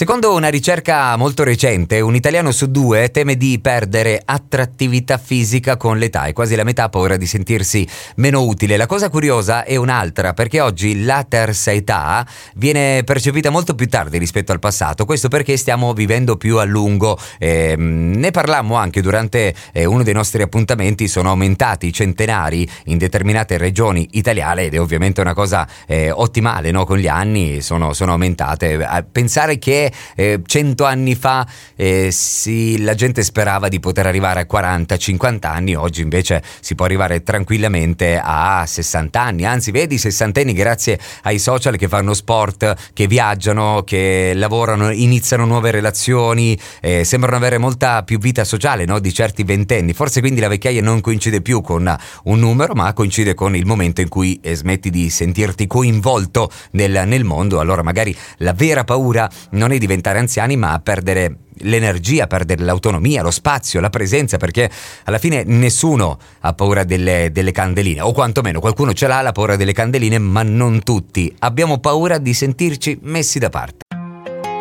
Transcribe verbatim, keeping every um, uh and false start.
Secondo una ricerca molto recente, un italiano su due teme di perdere attrattività fisica con l'età e quasi la metà ha paura di sentirsi meno utile. La cosa curiosa è un'altra, perché oggi la terza età viene percepita molto più tardi rispetto al passato. Questo perché stiamo vivendo più a lungo. Eh, ne parlammo anche durante eh, uno dei nostri appuntamenti. Sono aumentati i centenari in determinate regioni italiane ed è ovviamente una cosa eh, ottimale, no? Con gli anni sono, sono aumentate. A pensare che cento eh, anni fa eh, sì, la gente sperava di poter arrivare a quaranta cinquanta anni, oggi invece si può arrivare tranquillamente a sessanta anni, anzi vedi sessantenni grazie ai social che fanno sport, che viaggiano, che lavorano, iniziano nuove relazioni, eh, sembrano avere molta più vita sociale, no? Di certi ventenni. Forse quindi la vecchiaia non coincide più con un numero, ma coincide con il momento in cui eh, smetti di sentirti coinvolto nel, nel mondo. Allora magari la vera paura non è diventare anziani, ma perdere l'energia, perdere l'autonomia, lo spazio, la presenza, perché alla fine nessuno ha paura delle, delle candeline, o quantomeno qualcuno ce l'ha la paura delle candeline, ma non tutti. Abbiamo paura di sentirci messi da parte.